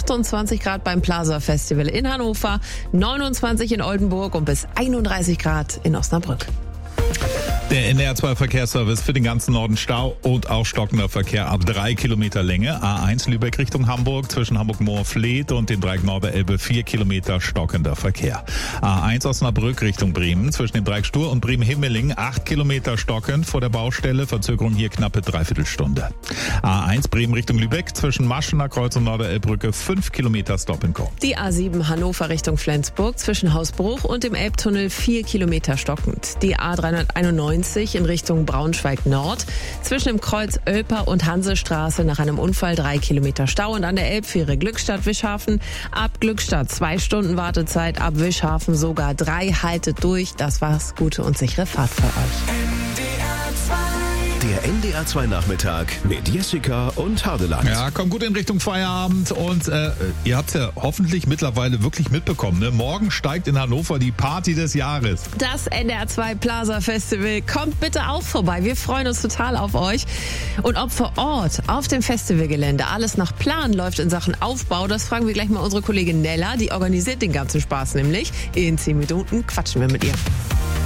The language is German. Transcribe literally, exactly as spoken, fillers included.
achtundzwanzig Grad beim Plaza Festival in Hannover, neunundzwanzig in Oldenburg und bis einunddreißig Grad in Osnabrück. Der N D R zwei Verkehrsservice für den ganzen Norden Stau und auch stockender Verkehr ab drei Kilometer Länge. A eins Lübeck Richtung Hamburg zwischen Hamburg-Moorfleet und dem Dreieck Nord-Elbe vier Kilometer stockender Verkehr. A eins Osnabrück Richtung Bremen zwischen dem Dreieck Stur und Bremen-Himmeling acht Kilometer stockend vor der Baustelle. Verzögerung hier knappe Dreiviertelstunde. A eins Bremen Richtung Lübeck zwischen Maschener Kreuz und Norderelbbrücke fünf Kilometer Stop and Go. Die A sieben Hannover Richtung Flensburg zwischen Hausbruch und dem Elbtunnel vier Kilometer stockend. Die A dreihunderteinundneunzig in Richtung Braunschweig Nord zwischen dem Kreuz Oelper und Hansestraße nach einem Unfall drei Kilometer Stau und an der Elbfähre Glückstadt-Wischhafen ab Glückstadt zwei Stunden Wartezeit, ab Wischhafen sogar drei. Haltet durch, das war's, gute und sichere Fahrt für euch. Der N D R zwei Nachmittag mit Jessica und Hardeland. Ja, kommt gut in Richtung Feierabend und äh, ihr habt ja hoffentlich mittlerweile wirklich mitbekommen, ne? Morgen steigt in Hannover die Party des Jahres. Das N D R zwei Plaza Festival. Kommt bitte auch vorbei. Wir freuen uns total auf euch. Und ob vor Ort auf dem Festivalgelände alles nach Plan läuft in Sachen Aufbau, das fragen wir gleich mal unsere Kollegin Nella. Die organisiert den ganzen Spaß nämlich. In zehn Minuten quatschen wir mit ihr.